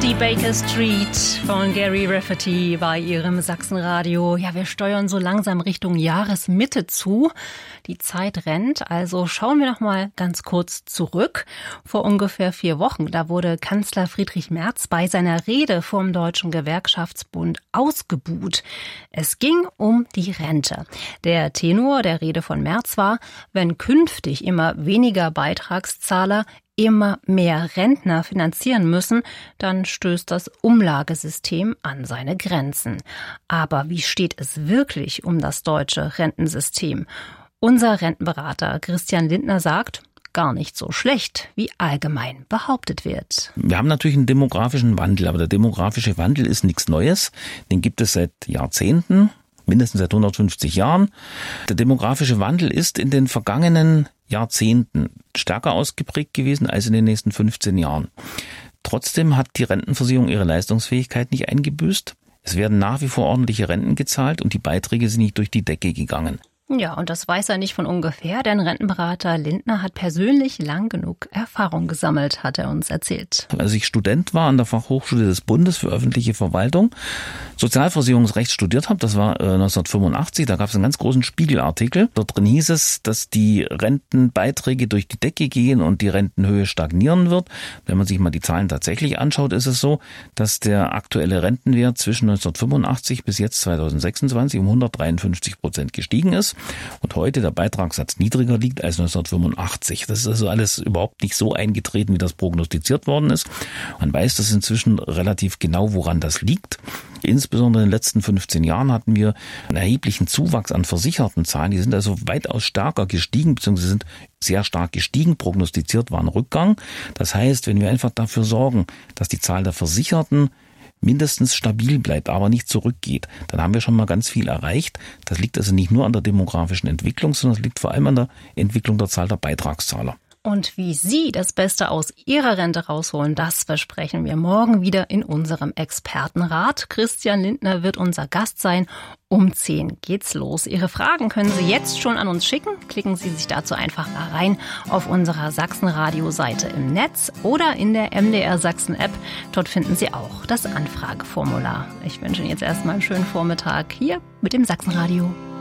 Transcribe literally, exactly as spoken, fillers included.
Die Baker Street von Gary Rafferty bei Ihrem Sachsenradio. Ja, wir steuern so langsam Richtung Jahresmitte zu. Die Zeit rennt, also schauen wir noch mal ganz kurz zurück. Vor ungefähr vier Wochen, da wurde Kanzler Friedrich Merz bei seiner Rede vom Deutschen Gewerkschaftsbund ausgebuht. Es ging um die Rente. Der Tenor der Rede von Merz war, wenn künftig immer weniger Beitragszahler immer mehr Rentner finanzieren müssen, dann stößt das Umlagesystem an seine Grenzen. Aber wie steht es wirklich um das deutsche Rentensystem? Unser Rentenberater Christian Lindner sagt, gar nicht so schlecht, wie allgemein behauptet wird. Wir haben natürlich einen demografischen Wandel, aber der demografische Wandel ist nichts Neues. Den gibt es seit Jahrzehnten, mindestens seit hundertfünfzig Jahren. Der demografische Wandel ist in den vergangenen Jahrzehnten stärker ausgeprägt gewesen als in den nächsten fünfzehn Jahren. Trotzdem hat die Rentenversicherung ihre Leistungsfähigkeit nicht eingebüßt. Es werden nach wie vor ordentliche Renten gezahlt und die Beiträge sind nicht durch die Decke gegangen. Ja, und das weiß er nicht von ungefähr, denn Rentenberater Lindner hat persönlich lang genug Erfahrung gesammelt, hat er uns erzählt. Als ich Student war an der Fachhochschule des Bundes für öffentliche Verwaltung, Sozialversicherungsrecht studiert habe, das war neunzehnhundertfünfundachtzig, da gab es einen ganz großen Spiegelartikel. Dort drin hieß es, dass die Rentenbeiträge durch die Decke gehen und die Rentenhöhe stagnieren wird. Wenn man sich mal die Zahlen tatsächlich anschaut, ist es so, dass der aktuelle Rentenwert zwischen neunzehnhundertfünfundachtzig bis jetzt zweitausendsechsundzwanzig um hundertdreiundfünfzig Prozent gestiegen ist. Und heute der Beitragssatz niedriger liegt als neunzehnhundertfünfundachtzig. Das ist also alles überhaupt nicht so eingetreten, wie das prognostiziert worden ist. Man weiß das inzwischen relativ genau, woran das liegt. Insbesondere in den letzten fünfzehn Jahren hatten wir einen erheblichen Zuwachs an versicherten Zahlen. Die sind also weitaus stärker gestiegen, beziehungsweise sind sehr stark gestiegen. Prognostiziert war ein Rückgang. Das heißt, wenn wir einfach dafür sorgen, dass die Zahl der Versicherten mindestens stabil bleibt, aber nicht zurückgeht, dann haben wir schon mal ganz viel erreicht. Das liegt also nicht nur an der demografischen Entwicklung, sondern es liegt vor allem an der Entwicklung der Zahl der Beitragszahler. Und wie Sie das Beste aus Ihrer Rente rausholen, das versprechen wir morgen wieder in unserem Expertenrat. Christian Lindner wird unser Gast sein. Um zehn geht's los. Ihre Fragen können Sie jetzt schon an uns schicken. Klicken Sie sich dazu einfach mal rein auf unserer Sachsenradio-Seite im Netz oder in der M D R Sachsen-App. Dort finden Sie auch das Anfrageformular. Ich wünsche Ihnen jetzt erstmal einen schönen Vormittag hier mit dem Sachsenradio.